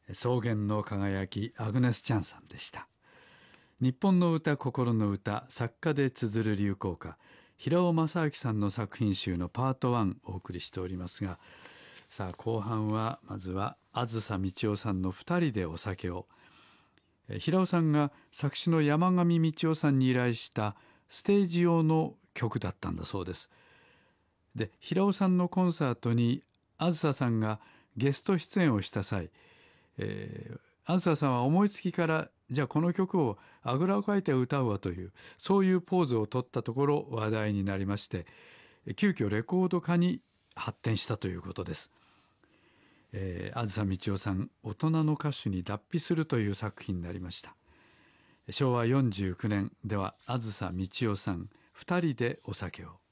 草原の輝き、アグネス・チャンさんでした。日本の歌、心の歌、作家で綴る流行歌、平尾正明さんの作品集のパート1お送りしておりますが、さあ後半はまずはあずさみちおさんの2人でお酒を。平尾さんが作詞の山上道夫さんに依頼したステージ用の曲だったんだそうです。で、平尾さんのコンサートにあずささんがゲスト出演をした際、あずささんは思いつきから、じゃあこの曲をあぐらをかいて歌うわという、そういうポーズを取ったところ話題になりまして、急遽レコード化に発展したということです。あずさみちおさん、大人の歌手に脱皮するという作品になりました。昭和49年ではあずさみちおさん、2人でお酒を。